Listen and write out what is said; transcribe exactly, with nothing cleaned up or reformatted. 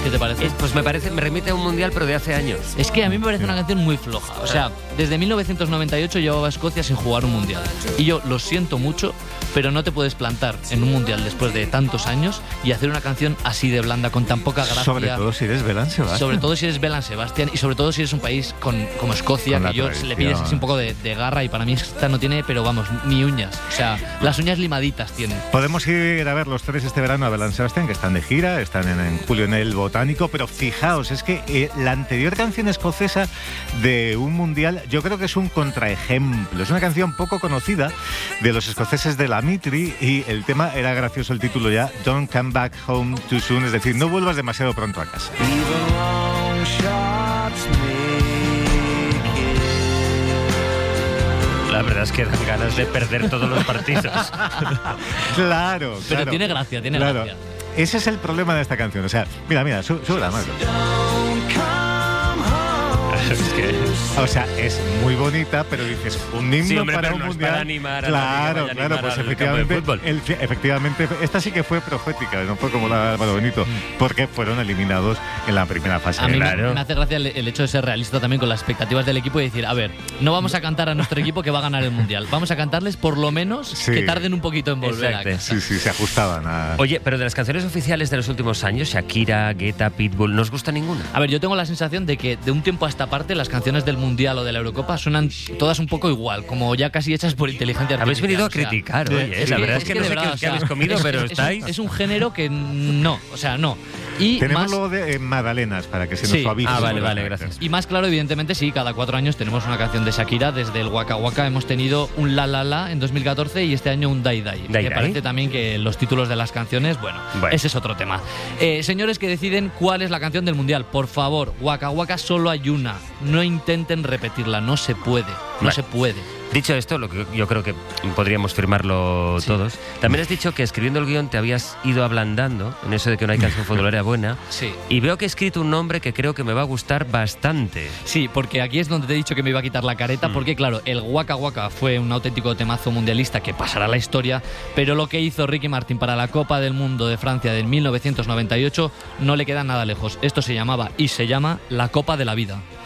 ¿Qué te parece? Es, pues me parece, me remite a un mundial, pero de hace años. Es que a mí me parece una canción muy floja. O sea, desde mil novecientos noventa y ocho llevaba Escocia sin jugar un mundial. Y yo lo siento mucho, pero no te puedes plantar en un mundial después de tantos años y hacer una canción así de blanda, con tan poca gracia. Sobre todo si eres Belán Sebastián. Sobre todo si eres Belán Sebastián y sobre todo si eres un país con, como Escocia, Con que yo tradición. le pides así un poco de, de garra, y para mí esta no tiene, pero vamos, ni uñas. O sea, las uñas limaditas tienen. Podemos ir a ver los tres este verano a Belán Sebastián, que están de gira, están en, en julio en el Botánico, pero fijaos, es que eh, la anterior canción escocesa de un mundial, yo creo que es un contraejemplo. Es una canción poco conocida de los escoceses de la Mitri, y el tema era gracioso, el título ya, Don't Come Back Home Too Soon, es decir, no vuelvas demasiado pronto a casa. La verdad es que dan ganas de perder todos los partidos. Claro, Pero claro. tiene gracia, tiene Claro. gracia. Ese es el problema de esta canción. O sea, mira, mira, su- sube la mano. Es que... O sea, es muy bonita, pero dices, un himno Sí, hombre, para pero un no es mundial. para animar a nadie que claro, vaya a claro, animar pues al campo de efectivamente, fútbol. el- efectivamente, esta sí que fue profética, no fue como la de Álvaro Benito, porque fueron eliminados en la primera fase. A mí me- Claro. me hace gracia el, el hecho de ser realista también con las expectativas del equipo y decir, a ver, no vamos a cantar a nuestro equipo que va a ganar el mundial, vamos a cantarles por lo menos Sí. que tarden un poquito en volver Exacto. a casa. Sí, sí, se ajustaban a... Oye, pero de las canciones oficiales de los últimos años, Shakira, Guetta, Pitbull, ¿no os gusta ninguna? A ver, yo tengo la sensación de que de un tiempo a esta parte las canciones del Mundial o de la Eurocopa suenan todas un poco igual, como ya casi hechas por inteligencia artificial. Habéis venido a o sea, criticar, sí, oye, sí, la sí, verdad es que, no de sé verdad, qué, o qué sea, habéis comido, es- pero es, estáis... Es un, es un género que no, o sea, no. Y Tenemos más, luego de eh, magdalenas para que se nos Sí. suavice. Ah, vale, sobre vale, las gracias. canciones. y más claro, evidentemente, sí, cada cuatro años tenemos una canción de Shakira. Desde el Waka Waka hemos tenido un La La La en dos mil catorce y este año un Dai Dai. Dai Me Dai. parece también que los títulos de las canciones, bueno, Bueno. ese es otro tema. Eh, señores que deciden cuál es la canción del Mundial, por favor, Waka Waka solo hay una. No intenten repetirla, no se puede, no Vale. se puede. Dicho esto, lo que yo creo que podríamos firmarlo Sí. todos. También has dicho que escribiendo el guión te habías ido ablandando en eso de que no hay canción futbolera buena. Sí. Y veo que he escrito un nombre que creo que me va a gustar bastante. Sí, porque aquí es donde te he dicho que me iba a quitar la careta, Mm. porque claro, el Waka Waka fue un auténtico temazo mundialista que pasará a la historia, pero lo que hizo Ricky Martin para la Copa del Mundo de Francia del mil novecientos noventa y ocho no le queda nada lejos. Esto se llamaba y se llama la Copa de la Vida.